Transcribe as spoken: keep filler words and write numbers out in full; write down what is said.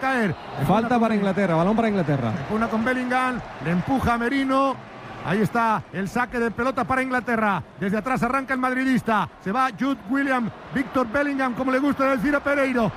caer. Falta para Inglaterra, balón para Inglaterra. Una con Bellingham, le empuja a Merino. Ahí está el saque de pelota para Inglaterra. Desde atrás arranca el madridista. Se va Jude Bellingham, Víctor Bellingham, como le gusta decir a Pereiro.